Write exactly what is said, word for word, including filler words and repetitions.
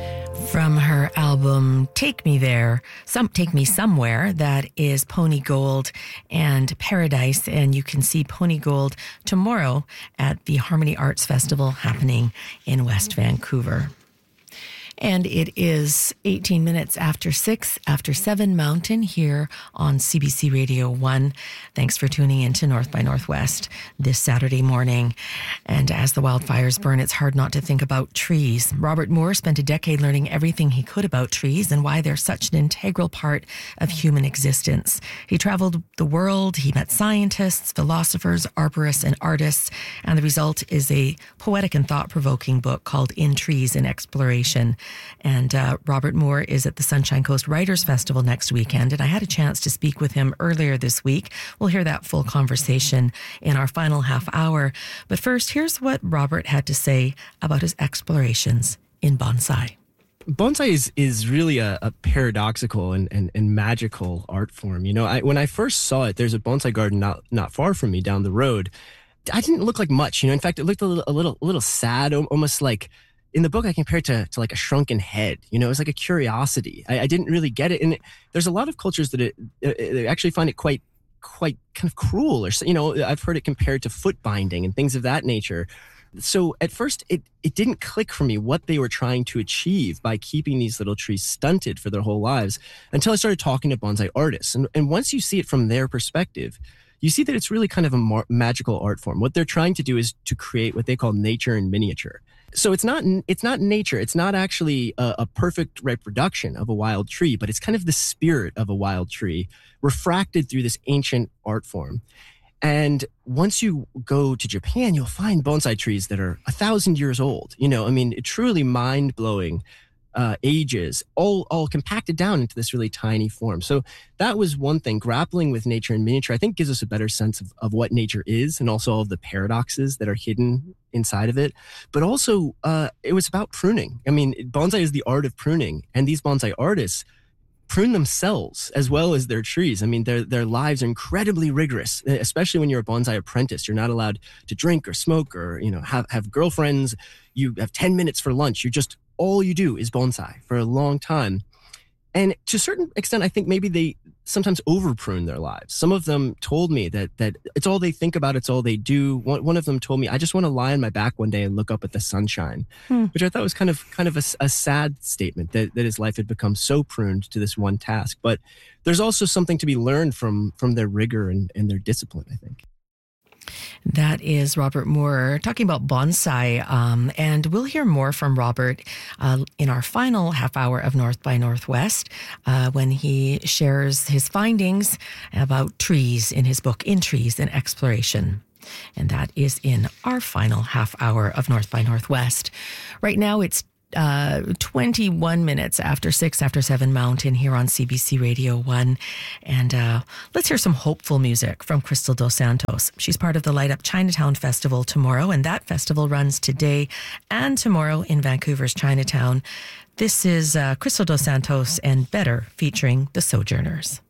From her album Take Me There, some Take Me Somewhere, that is Pony Gold and Paradise. And you can see Pony Gold tomorrow at the Harmony Arts Festival happening in West Vancouver. And it is eighteen minutes after six, after seven Mountain here on C B C Radio one. Thanks for tuning in to North by Northwest this Saturday morning. And as the wildfires burn, it's hard not to think about trees. Robert Moore spent a decade learning everything he could about trees and why they're such an integral part of human existence. He traveled the world, he met scientists, philosophers, arborists, and artists, and the result is a poetic and thought-provoking book called In Trees: An Exploration. And uh, Robert Moore is at the Sunshine Coast Writers Festival next weekend, and I had a chance to speak with him earlier this week. We'll hear that full conversation in our final half hour. But first, here's what Robert had to say about his explorations in bonsai. Bonsai is, is really a, a paradoxical and, and, and magical art form. You know, I, when I first saw it, there's a bonsai garden not, not far from me down the road. I didn't look like much, you know. In fact, it looked a little, a little, a little sad, almost like, in the book, I compare it to, to like a shrunken head. You know, it was like a curiosity. I, I didn't really get it. And it, there's a lot of cultures that it, it, actually find it quite, quite kind of cruel. Or, you know, I've heard it compared to foot binding and things of that nature. So at first, it, it didn't click for me what they were trying to achieve by keeping these little trees stunted for their whole lives until I started talking to bonsai artists. And, and once you see it from their perspective, you see that it's really kind of a mar- magical art form. What they're trying to do is to create what they call nature in miniature. So it's not it's not nature. It's not actually a, a perfect reproduction of a wild tree, but it's kind of the spirit of a wild tree refracted through this ancient art form. And once you go to Japan, you'll find bonsai trees that are a thousand years old. You know, I mean, truly mind-blowing uh, ages, all all compacted down into this really tiny form. So that was one thing. Grappling with nature in miniature, I think, gives us a better sense of, of what nature is and also all of the paradoxes that are hidden inside of it. But also, uh, it was about pruning. I mean, bonsai is the art of pruning, and these bonsai artists prune themselves as well as their trees. I mean, their their lives are incredibly rigorous, especially when you're a bonsai apprentice. You're not allowed to drink or smoke or, you know, have, have girlfriends. You have ten minutes for lunch. You just, all you do is bonsai for a long time. And to a certain extent, I think maybe they sometimes over prune their lives. Some of them told me that that it's all they think about, it's all they do. One, one of them told me, I just want to lie on my back one day and look up at the sunshine, hmm. which I thought was kind of kind of a, a sad statement that, that his life had become so pruned to this one task. But there's also something to be learned from from their rigor and, and their discipline, I think. That is Robert Moore talking about bonsai, um, and we'll hear more from Robert uh, in our final half hour of North by Northwest uh, when he shares his findings about trees in his book, In Trees: An Exploration. And that is in our final half hour of North by Northwest. Right now, it's Uh, twenty-one minutes after six, after seven Mountain here on C B C Radio one. And uh, let's hear some hopeful music from Crystal Dos Santos. She's part of the Light Up Chinatown Festival tomorrow, and that festival runs today and tomorrow in Vancouver's Chinatown. This is uh, Crystal Dos Santos and Better featuring the Sojourners.